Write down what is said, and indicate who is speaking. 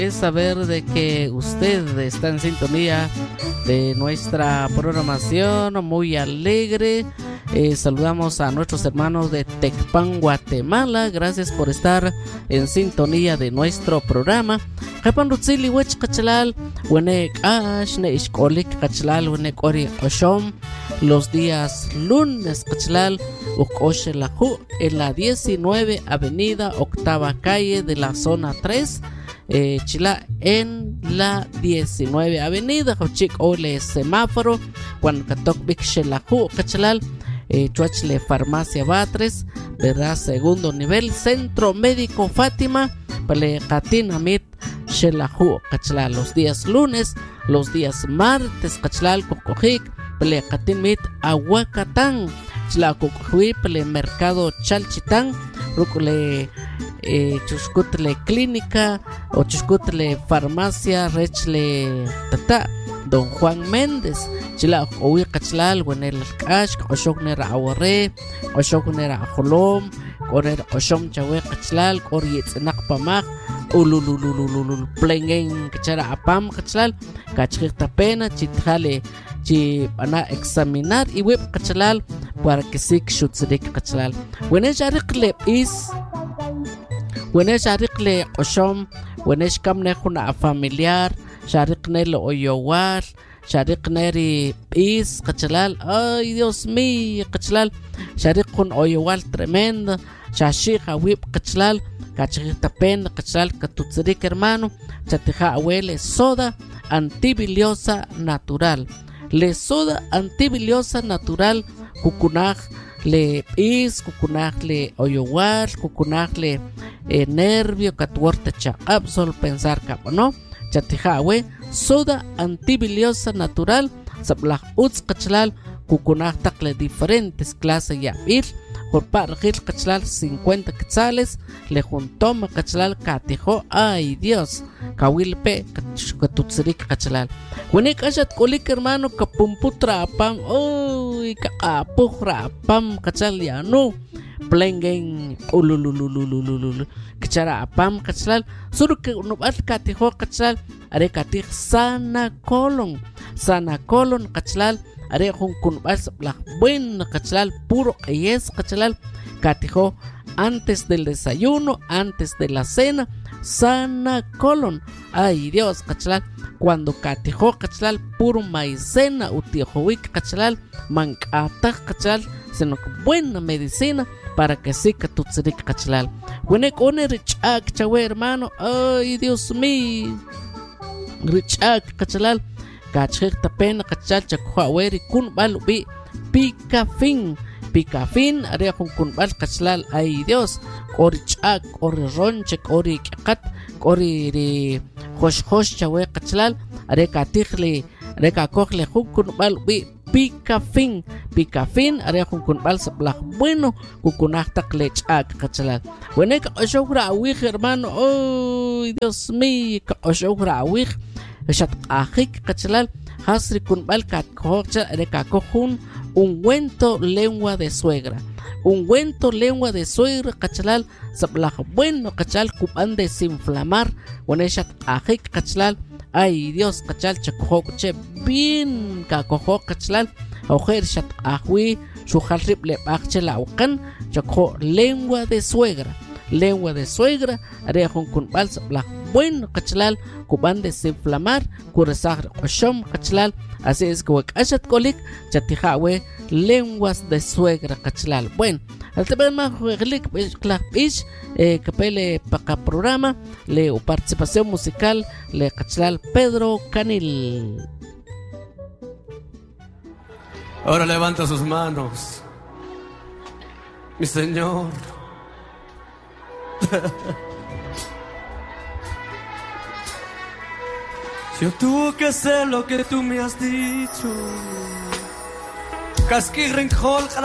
Speaker 1: Es saber de que usted está en sintonía de nuestra programación muy alegre. Saludamos a nuestros hermanos de Tecpan, Guatemala. Gracias por estar en sintonía de nuestro programa. Los días lunes en la 19 Avenida Octava Calle de la zona 3. Chila en la 19 Avenida Jochik Ole semáforo cuando katok bik shelahu kachalal chuachle farmacia Batres, verdad, segundo nivel, centro médico Fátima pale katinamit shelahu kachalal los días lunes, los días martes kachalal kokojik pale katinmit aguacatán chila kokojui pale mercado Chalchitán rukule chuscutle clínica o chuscutle farmacia rechle tata Don Juan Méndez chila owi kachlal wenel cash oshokner awre oshokner ajolom oner oshom chawe kachlal oryet nakpamak ululululul plengen kachara apam kachlal kachirta pena chitjale chi ana examinar y web kachlal para que sik shutzrik kachlal wenesh ariqle is wenesh ariqle oshom wenesh kamne khuna familiar shariqne lo oyowal shariqneri is kachlal ay Dios mío kachlal shariqun oyowal tremendo shashika web kachlal kachirta pen kachlal katutzrik hermano chatija huele soda antibiliosa natural le soda antibiliosa natural kukunaj le is kukunaj le oyowal kukunaj le nervio katuorte cha absol pensar kap no chatijahue soda antibiliosa natural sablah utz kachlal kukunaj takle diferentes clases ya ir por pargil kachlal 50 quetzales le juntoma kachlal katijo ay Dios kawilpe katutzrik kachlal wenik ashat kolik hermano kapumputra pam oy kapujra pam kachal ya no plengen ulululululul kachara apam kachlal suru que nubal katijo kachlal are katij sana colon kachlal are kun bas la buen kachlal puro yes kachlal katijo antes del desayuno, antes de la cena, sana colon. Ay Dios kachlal cuando katijo kachlal puro maicena utijowic kachlal mancata kachlal sino buena medicina para que sí que tu tzirik kachlal. Wenek one richak chawe hermano, ay Dios mío, richak kachlal, kachik tapena kachal chakhuaweri kun balubi pikafin, are kun bal kachlal, ay Dios, ori chak, ori ronchek, ori kikat, ori hosh chawe kachlal, are katijli, are kakokle kun balubi Pikafin are kun bal sablah bueno kukunaj taklech ak kachalal wenek oshogra awih hermano oh Dios mío oshogra awih shat ajik kachalal hasri kun bal kat kocha are kakojun ungüento lengua de suegra kachalal sablah bueno kachal kuban desinflamar weneshat ajik kachalal ay Dios kachal chakojok che bien kakojok kachlal ojer shat ajwi shujal rible bachela ukan chakjo lengua de suegra are kun bals bla bueno kachlal kuban desinflamar kuresar oshom kachlal así es que wakashat kolik chatijawe lenguas de suegra kachlal bueno al tener más jueglik ish capele para programa le participación musical le kachlal Pedro Canil.
Speaker 2: Ahora levanta sus manos, mi Señor. Yo tuve que hacer lo que tú me has dicho. Casquirrinjol